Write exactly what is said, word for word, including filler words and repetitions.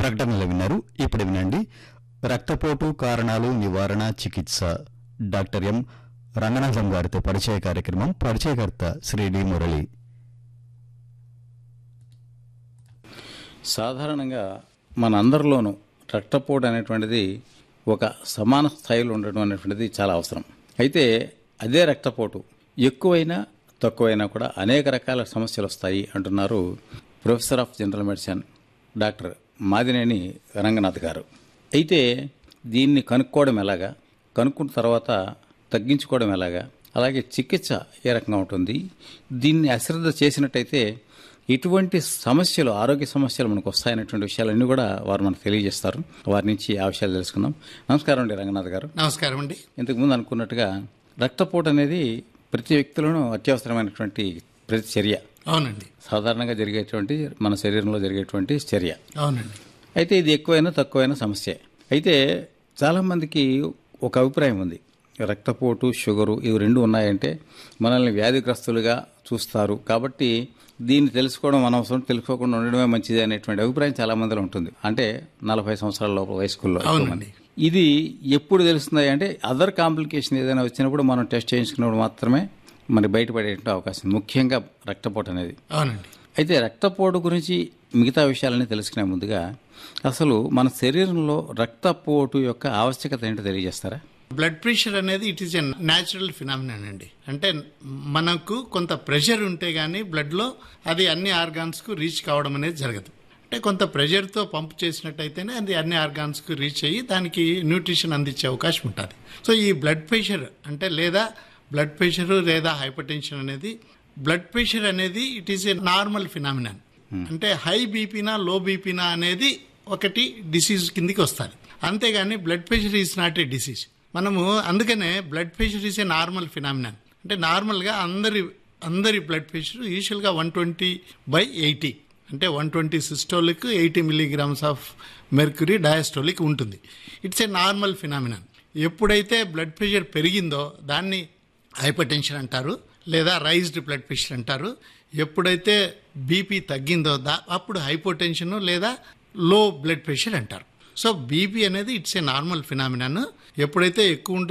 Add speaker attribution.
Speaker 1: ప్రకటనలు విన్నారు. ఇప్పుడు వినండి, రక్తపోటు కారణాలు, నివారణ, చికిత్స డాక్టర్ ఎం రంగనాథం గారితో పరిచయ కార్యక్రమం. పరిచయకర్త శ్రీ డి మురళి.
Speaker 2: సాధారణంగా మనందరిలోనూ రక్తపోటు అనేటువంటిది ఒక సమాన స్థాయిలో ఉండడం అనేటువంటిది చాలా అవసరం. అయితే అదే రక్తపోటు ఎక్కువైనా తక్కువైనా కూడా అనేక రకాల సమస్యలు వస్తాయి అంటున్నారు professor of general medicine doctor Madineni Ranganath గారు. అయితే దీన్ని కనుక్కోవడం ఎలాగా, కనుక్కున్న తర్వాత తగ్గించుకోవడం ఎలాగా, అలాగే చికిత్స ఏ రకంగా ఉంటుంది, దీన్ని అశ్రద్ధ చేసినట్టయితే ఎటువంటి సమస్యలు, ఆరోగ్య సమస్యలు మనకు వస్తాయనేటువంటి విషయాలన్నీ కూడా వారు మనకు తెలియజేస్తారు. వారి నుంచి ఆ విషయాలు తెలుసుకుందాం. నమస్కారం అండి రంగనాథ్ గారు.
Speaker 3: నమస్కారం అండి.
Speaker 2: ఇంతకుముందు అనుకున్నట్టుగా రక్తపోటు అనేది ప్రతి వ్యక్తిలోనూ అత్యవసరమైనటువంటి ప్రతి చర్య.
Speaker 3: అవునండి.
Speaker 2: సాధారణంగా జరిగేటువంటి మన శరీరంలో జరిగేటువంటి చర్య.
Speaker 3: అవునండి.
Speaker 2: అయితే ఇది ఎక్కువైనా తక్కువైనా సమస్య. అయితే చాలామందికి ఒక అభిప్రాయం ఉంది, రక్తపోటు, షుగరు ఇవి రెండు ఉన్నాయంటే మనల్ని వ్యాధిగ్రస్తులుగా చూస్తారు, కాబట్టి దీన్ని తెలుసుకోవడం అనవసరం, తెలుసుకోకుండా ఉండడమే మంచిది అనేటువంటి అభిప్రాయం చాలా మందిలో ఉంటుంది. అంటే నలభై సంవత్సరాల లోపల వయస్కుల్లో. ఇది ఎప్పుడు తెలుస్తుంది అంటే అదర్ కాంప్లికేషన్ ఏదైనా వచ్చినప్పుడు మనం టెస్ట్ చేయించుకున్నప్పుడు మాత్రమే మరి బయటపడే అవకాశం, ముఖ్యంగా రక్తపోటు అనేది.
Speaker 3: అవునండి.
Speaker 2: అయితే రక్తపోటు గురించి మిగతా విషయాలన్నీ తెలుసుకునే ముందుగా అసలు మన శరీరంలో రక్తపోటు యొక్క ఆవశ్యకత ఏంటో తెలియజేస్తారా?
Speaker 3: బ్లడ్ ప్రెషర్ అనేది it is a natural phenomenon అండి. అంటే మనకు కొంత ప్రెషర్ ఉంటే గానీ బ్లడ్ లో అది అన్ని ఆర్గాన్స్ కు రీచ్ కావడం అనేది జరగదు. అంటే కొంత ప్రెషర్ తో పంప్ చేసినట్టయితేనే అది అన్ని ఆర్గాన్స్ కు రీచ్ అయ్యి దానికి న్యూట్రిషన్ అందించే అవకాశం ఉంటుంది. సో ఈ బ్లడ్ ప్రెషర్ అంటే లేదా బ్లడ్ ప్రెషర్ లేదా హైపర్ టెన్షన్ అనేది, బ్లడ్ ప్రెషర్ అనేది it is a normal phenomenon. అంటే హై బీపీనా లో బీపీనా అనేది ఒకటి డిసీజ్ కిందికి వస్తుంది. అంతేగాని blood pressure is not a disease. మనము అందుకనే blood pressure is a normal phenomenon. అంటే నార్మల్గా అందరి అందరి బ్లడ్ ప్రెషర్ యూజువల్గా వన్ ట్వంటీ బై ఎయిటీ, అంటే one twenty systolic, eighty milligrams of mercury diastolic ఉంటుంది. It's a normal phenomenon. ఎప్పుడైతే బ్లడ్ ప్రెషర్ పెరిగిందో దాన్ని హైపర్ టెన్షన్ అంటారు, లేదా రైజ్డ్ బ్లడ్ ప్రెషర్ అంటారు. ఎప్పుడైతే బీపీ తగ్గిందో దా అప్పుడు హైపోటెన్షన్ లేదా లో బ్లడ్ ప్రెషర్ అంటారు. సో బీపీ అనేది ఇట్స్ ఏ నార్మల్ ఫినామినన్. ఎప్పుడైతే ఎక్కువ